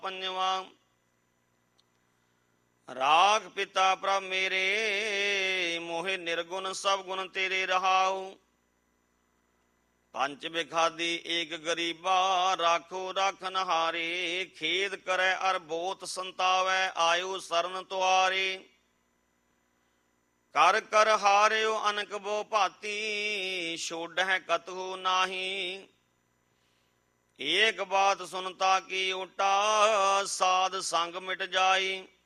ਪੰਜਵਾ। ਰਾਖ ਪਿਤਾ ਪ੍ਰਭ ਮੇਰੇ, ਮੋਹਿ ਨਿਰਗੁਣ ਸਭ ਗੁਣ ਤੇਰੇ ਰਹਾਉ। ਪੰਚ ਬਿਖਾਦੀ ਏਕ ਗਰੀਬਾ, ਰਾਖੋ ਰਾਖਨ ਹਾਰੇ। ਖੇਦ ਕਰੈ ਅਰ ਬੋਤ ਸੰਤਾਵੈ, ਆਇਓ ਸਰਨ ਤੁਆਰੇ। ਕਰ ਕਰ ਹਾਰਿਓ ਅਨਕ ਬੋ ਭਾਤੀ, ਛੋਡਹਿ ਕਤਹੂ ਨਾਹੀ। ਏਕ ਬਾਤ ਸੁਨਤਾ ਕੀ ਓਟਾ, ਸਾਧ ਸੰਗ ਮਿਟ ਜਾਈ।